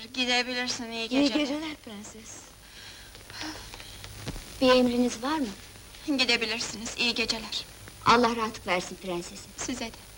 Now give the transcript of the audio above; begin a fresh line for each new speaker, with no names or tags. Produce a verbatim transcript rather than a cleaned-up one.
Gidebilirsin, iyi
İyi
geceler.
geceler prenses.
Bir emriniz var mı?
Gidebilirsiniz, iyi geceler.
Allah rahatlık versin prensesim.
Size de.